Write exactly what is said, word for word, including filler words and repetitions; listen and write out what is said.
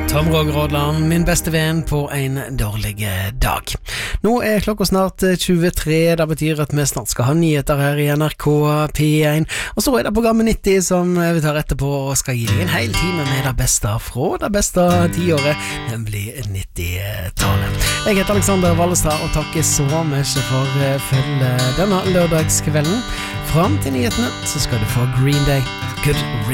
Tom Roger Rodland, min beste venn på en dårlig dag. Nå er klokka snart tjuetre, det betyr at vi snart skal ha nyheter her i N R K P én, og så er det programmet nitti som vi tar etterpå og skal gi deg en hel time med det beste fra det beste tiåret, nemlig nitti-tallet. Jeg heter Alexander Wallestad og takker så mye for følge denne lørdagskvelden. Fram til nyhetene så skal du få Green Day, Good Riddance.